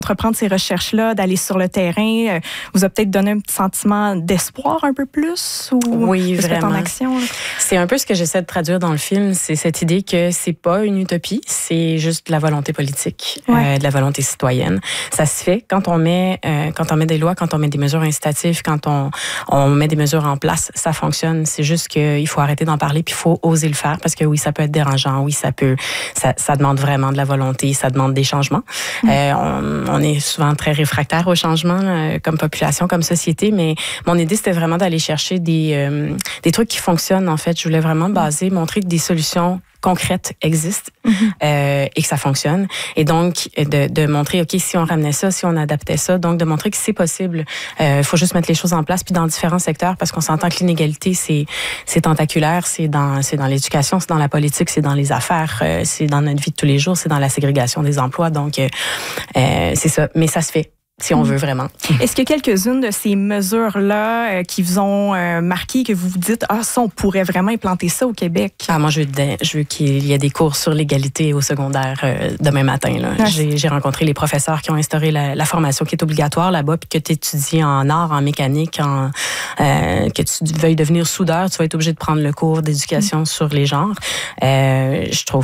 entreprendre ces recherches-là, d'aller sur le terrain, vous a peut-être donné un petit sentiment d'espoir un peu plus? Ou oui, vraiment. En action, c'est un peu ce que j'essaie de traduire dans le film, c'est cette idée que c'est pas une utopie, c'est juste de la volonté politique, de la volonté citoyenne. Ça se fait quand on met des lois, quand on met des mesures incitatives, quand on met des mesures en place, ça fonctionne. C'est juste qu'il faut arrêter d'en parler puis il faut oser le faire parce que oui, ça peut être dérangeant, oui, ça demande vraiment de la volonté, ça demande des changements. On est souvent très réfractaire au changement comme population, comme société, mais mon idée, c'était vraiment d'aller chercher des trucs qui fonctionnent, en fait. Je voulais vraiment montrer que des solutions concrètes existent et que ça fonctionne. Et donc, de montrer, OK, si on ramenait ça, si on adaptait ça, donc de montrer que c'est possible. Il faut juste mettre les choses en place, puis dans différents secteurs, parce qu'on s'entend que l'inégalité, c'est tentaculaire, c'est dans l'éducation, c'est dans la politique, c'est dans les affaires, c'est dans notre vie de tous les jours, c'est dans la ségrégation des emplois. Donc, c'est ça. Mais ça se fait. Si on veut vraiment. Est-ce qu'il y a quelques-unes de ces mesures-là qui vous ont marqué, que vous vous dites, ça, on pourrait vraiment implanter ça au Québec? Moi, je veux qu'il y ait des cours sur l'égalité au secondaire demain matin. Là. J'ai rencontré les professeurs qui ont instauré la formation qui est obligatoire là-bas, puis que tu étudies en art, en mécanique, que tu veuilles devenir soudeur, tu vas être obligé de prendre le cours d'éducation sur les genres. Je trouve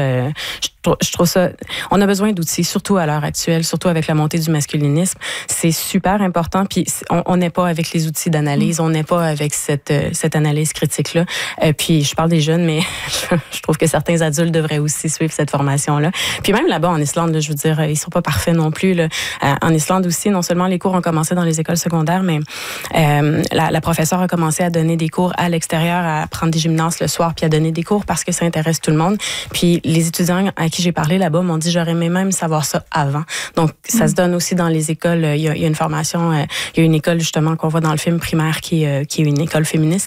ça... On a besoin d'outils, surtout à l'heure actuelle, surtout avec la montée du masculinisme. C'est super important. Puis on n'est pas avec les outils d'analyse, on n'est pas avec cette analyse critique-là. Puis je parle des jeunes, mais je trouve que certains adultes devraient aussi suivre cette formation-là. Puis même là-bas en Islande, là, je veux dire, ils sont pas parfaits non plus. Là. En Islande aussi, non seulement les cours ont commencé dans les écoles secondaires, mais la professeure a commencé à donner des cours à l'extérieur, à prendre des gymnases le soir, puis à donner des cours parce que ça intéresse tout le monde. Puis les étudiants à qui j'ai parlé là-bas m'ont dit j'aurais aimé même savoir ça avant. Donc ça se donne aussi dans les écoles. Il y a une formation, il y a une école justement qu'on voit dans le film primaire qui est une école féministe.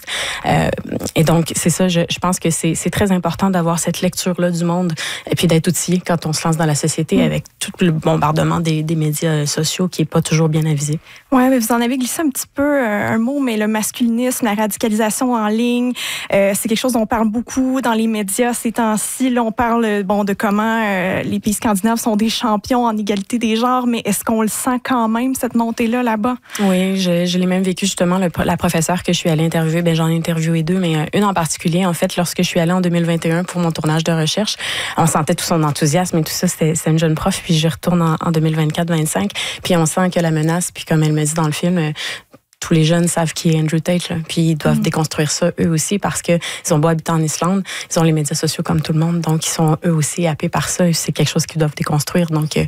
Et donc c'est ça, je pense que c'est très important d'avoir cette lecture-là du monde et puis d'être outillé quand on se lance dans la société avec tout le bombardement des médias sociaux qui est pas toujours bien avisé. Ouais, mais vous en avez glissé un petit peu un mot, mais le masculinisme, la radicalisation en ligne, c'est quelque chose dont on parle beaucoup dans les médias ces temps-ci. Là, on parle de comment les pays scandinaves sont des champions en égalité des genres, mais est-ce qu'on le sent quand même, cette montée-là, là-bas? Oui, je l'ai même vécu justement. La professeure que je suis allée interviewer, j'en ai interviewé deux, mais une en particulier, en fait, lorsque je suis allée en 2021 pour mon tournage de recherche, on sentait tout son enthousiasme et tout ça. C'était une jeune prof, puis je retourne en 2024-25, puis on sent que la menace, puis comme elle me dit dans le film, tous les jeunes savent qui est Andrew Tate, là. Puis ils doivent déconstruire ça eux aussi parce que ils ont beau habiter en Islande, ils ont les médias sociaux comme tout le monde, donc ils sont eux aussi happés par ça. C'est quelque chose qu'ils doivent déconstruire, donc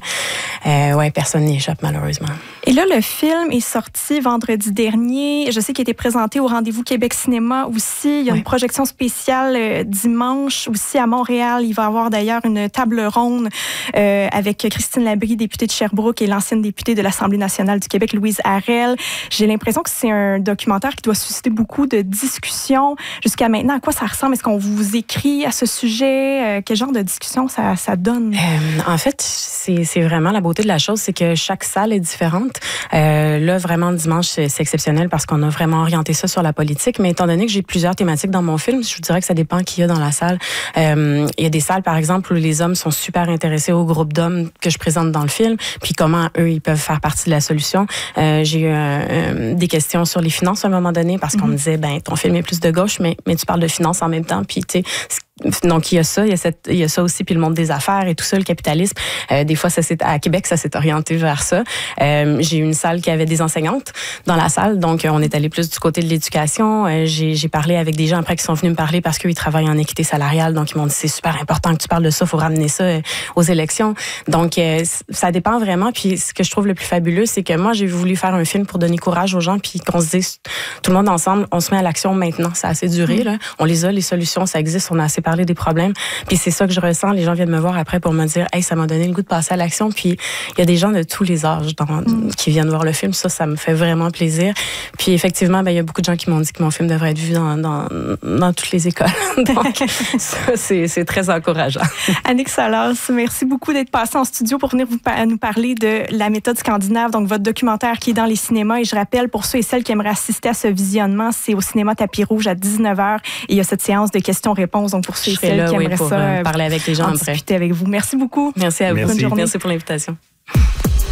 personne n'y échappe malheureusement. Et là, le film est sorti vendredi dernier. Je sais qu'il a été présenté au Rendez-vous Québec Cinéma aussi. Il y a une projection spéciale dimanche aussi à Montréal. Il va y avoir d'ailleurs une table ronde avec Christine Labrie, députée de Sherbrooke, et l'ancienne députée de l'Assemblée nationale du Québec, Louise Harel. J'ai l'impression que c'est un documentaire qui doit susciter beaucoup de discussions. Jusqu'à maintenant, à quoi ça ressemble? Est-ce qu'on vous écrit à ce sujet? Quel genre de discussion ça donne? En fait, c'est vraiment la beauté de la chose, c'est que chaque salle est différente. Là, vraiment, dimanche, c'est exceptionnel parce qu'on a vraiment orienté ça sur la politique. Mais étant donné que j'ai plusieurs thématiques dans mon film, je vous dirais que ça dépend qui y a dans la salle. Il y a des salles, par exemple, où les hommes sont super intéressés au groupe d'hommes que je présente dans le film, puis comment eux, ils peuvent faire partie de la solution. J'ai eu des questions sur les finances à un moment donné parce qu'on me disait, ton film est plus de gauche, mais tu parles de finances en même temps, puis tu sais. Donc, il y a ça aussi, puis le monde des affaires et tout ça, le capitalisme. Des fois, à Québec, ça s'est orienté vers ça. J'ai eu une salle qui avait des enseignantes dans la salle, donc on est allé plus du côté de l'éducation. J'ai parlé avec des gens après qui sont venus me parler parce qu'ils travaillent en équité salariale, donc ils m'ont dit c'est super important que tu parles de ça, faut ramener ça aux élections. Donc, ça dépend vraiment. Puis, ce que je trouve le plus fabuleux, c'est que moi, j'ai voulu faire un film pour donner courage aux gens, puis qu'on se dise, tout le monde ensemble, on se met à l'action maintenant. Ça a assez duré, là. On les a, les solutions, ça existe, on a assez parler des problèmes. Puis c'est ça que je ressens. Les gens viennent me voir après pour me dire « Hey, ça m'a donné le goût de passer à l'action. » Puis il y a des gens de tous les âges qui viennent voir le film. Ça me fait vraiment plaisir. Puis effectivement, il y a beaucoup de gens qui m'ont dit que mon film devrait être vu dans toutes les écoles. Donc, ça, c'est très encourageant. Annick Salas, merci beaucoup d'être passée en studio pour venir nous parler de la méthode scandinave, donc votre documentaire qui est dans les cinémas. Et je rappelle, pour ceux et celles qui aimeraient assister à ce visionnement, c'est au cinéma Tapis Rouge à 19h. Et il y a cette séance de questions-réponses. Donc, pour ceux et celles qui aimeraient pour ça, parler avec les gens après. Discuter avec vous. Merci beaucoup. Merci à vous. Bonne journée. Merci pour l'invitation.